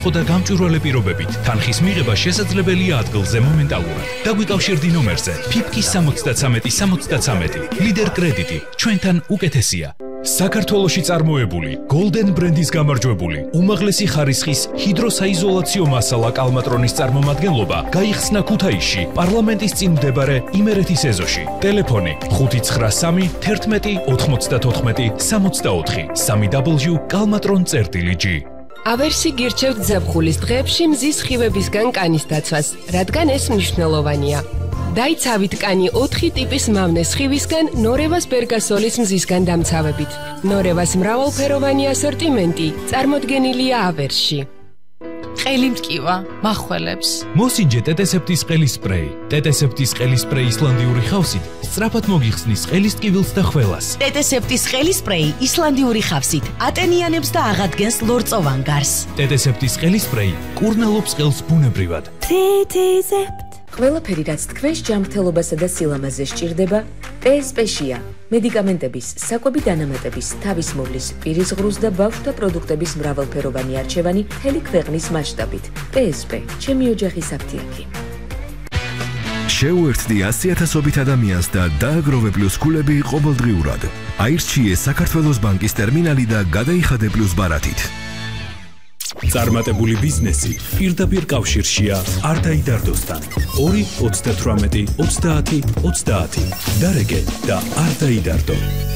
და გამჭვირვალე პირობებით თანხის მიღება შესაძლებელია ადგილზე მომენტალურად. დაგვიკავშირდი ნომერზე ფიფკი 73-73 ლიდერ კრედიტი ჩვენთან უკეთესია. საქართველოში წარმოებული Golden ბრენდის გამარჯვებული უმაღლესი ხარისხის ჰიდროსაიზოლაციო მასალა კალმატრონის წარმომადგენლობა გაიხსნა ქუთაისში პარლამენტის წინ მდებარე იმერეთის ეზოში. ტელეფონი 593 11 94 64 www.kalmatron.gr. ავერსი გირჩევთ ზაფხულის დღეებში მზის სხივებისგან კანის დაცვას, რადგან ეს მნიშვნელოვანია. დაიცავით კანი 4 ტიპის მავნე სხივისგან ნორევას ბერგასოლის მზისგან დამცავებით. ნორევას მრავალფეროვანი ასორტიმენტი წარმოდგენილია ავერსში. ყელი მტკივა, მახველებს. მოსინჯე ტეტესეპტის ყელის სპრეი. ტეტესეპტის ყელის სპრეი ისლანდიური ხავსით სწრაფად მოგიხსნის ყელის ტკივილს და ხველას. ტეტესეპტის ყელის სპრეი ისლანდიური ხავსით ატენიანებს და აღადგენს ლორწოვან გარს. ტეტესეპტის ყელის სპრეი კურნალობს ყელს ბუნებრივად. ტეტესეპტ ყველაფერი რაც თქვენს ჯანმრთელობასა და სილამაზე სჭირდება, PSP-შია. მედიკამენტების, საკვები დანამატების, თავის მოვლის, პირის ღრუს და ბავშვთა პროდუქტების მრავალფეროვანი არჩევანი მთელი ქვეყნის მასშტაბით. PSP, ჩემი ოჯახის აფთიაქი. შეუერთდი 100,000-ობით ადამიანს და დააგროვე პლუს ქულები ყოველდღიურად. აირჩიე საქართველოს ბანკის ტერმინალი და გადაიხადე პლუს ბარათით. წარმატებული ბიზნესი პირდაპირ კავშირშია არდაიდარდოსთან. 2 38 30 30 დარეგე და არდაიდარდო.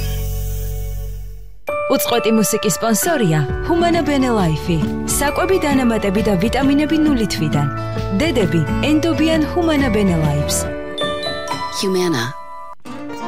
უწყვეტი მუსიკის სპონსორია Humana Bene Life. საკვები დანამატები და ვიტამინები 0 თვიდან. დედები ენდობიან Humana Bene Lives. Humana